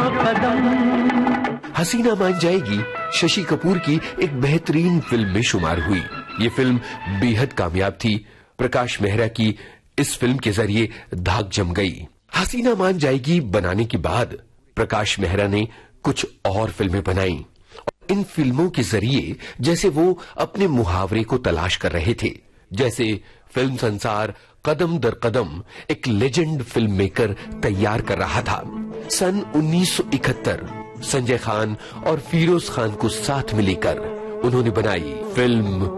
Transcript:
कदम। हसीना मान जाएगी शशि कपूर की एक बेहतरीन फिल्म में शुमार हुई। ये फिल्म बेहद कामयाब थी। प्रकाश मेहरा की इस फिल्म के जरिए धाक जम गई। हसीना मान जाएगी बनाने के बाद प्रकाश मेहरा ने कुछ और फिल्में बनाई। इन फिल्मों के जरिए जैसे वो अपने मुहावरे को तलाश कर रहे थे। जैसे फिल्म संसार कदम दर कदम एक लेजेंड फिल्म मेकर तैयार कर रहा था। सन 1971 संजय खान और फिरोज खान को साथ में लेकर उन्होंने बनाई फिल्म